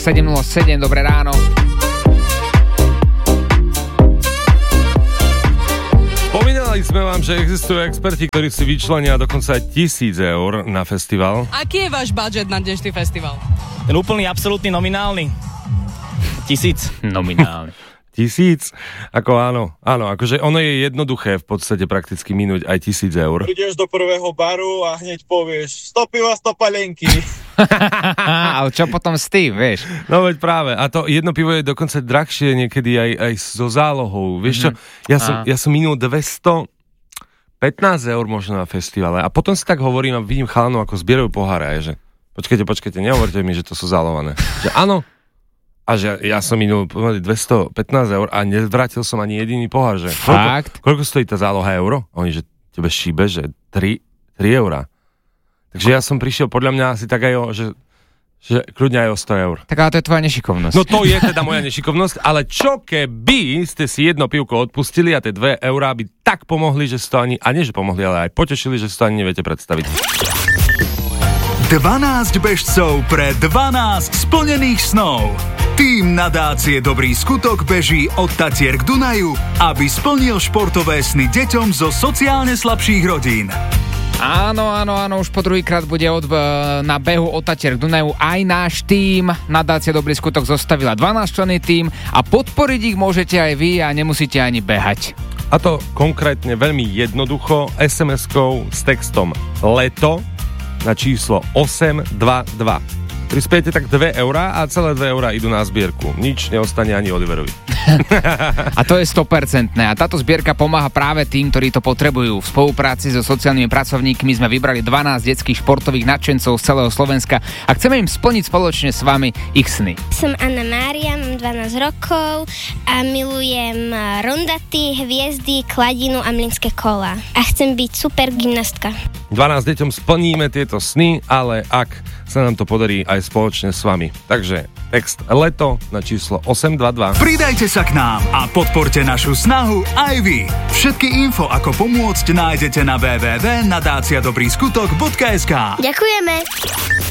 7:07, dobré ráno. Spomínali sme vám, že existujú experti, ktorí si vyčlenia dokonca aj 1000 eur na festival. Aký je váš budget na dnešný festival? Ten úplný, absolútny, nominálny. 1000. Nominálny. 1000? Ako áno, akože ono je jednoduché v podstate prakticky minúť aj 1000 eur. Ideš do prvého baru a hneď povieš 100 piva, 100 palenky. Ale čo potom s tým, vieš? No veď práve, a to jedno pivo je dokonca drahšie niekedy aj so zálohou. Vieš čo, ja som minul 215 eur možno na festivale a potom si tak hovorím a vidím chalanov, ako zbierajú poháre a je, že počkajte, nehovorte mi, že to sú zálohované. Že áno, a že ja som minul 215 eur a nevrátil som ani jediný pohár, že koľko stojí tá záloha euro? Oni, že tebe šíbe, že 3 eurá. Takže ja som prišiel podľa mňa asi tak aj že kľudne aj o 100 eur. Tak ale to je tvoja nešikovnosť. No to je teda moja nešikovnosť, ale čo keby ste si jedno pivko odpustili a tie 2 eurá by tak pomohli, že si to ani, a nie že pomohli, ale aj potešili, že si to ani neviete predstaviť. 12 bežcov pre 12 splnených snov. Tým nadácie Dobrý skutok beží od Tatier k Dunaju, aby splnil športové sny deťom zo sociálne slabších rodín. Áno, už po druhýkrát bude na behu od Tatier k Dunaju aj náš tím. Nadácia Dobrý skutok zostavila 12-členný tím a podporiť ich môžete aj vy a nemusíte ani behať. A to konkrétne veľmi jednoducho SMS-kou s textom LETO na číslo 822. Prispiejete tak 2 eurá a celé 2 eurá idú na zbierku. Nič neostane ani Oliverovi. A to je 100%. A táto zbierka pomáha práve tým, ktorí to potrebujú. V spolupráci so sociálnymi pracovníkmi sme vybrali 12 detských športových nadšencov z celého Slovenska a chceme im splniť spoločne s vami ich sny. Som Anna Mária, mám 12 rokov a milujem rondaty, hviezdy, kladinu a mlynské kola. A chcem byť super gymnastka. 12 deťom splníme tieto sny, ale ak sa nám to podarí aj spoločne s vami. Takže text LETO na číslo 822. Pridajte sa k nám a podporte našu snahu aj vy. Všetky info, ako pomôcť, nájdete na www.nadaciadobryskutok.sk. Ďakujeme.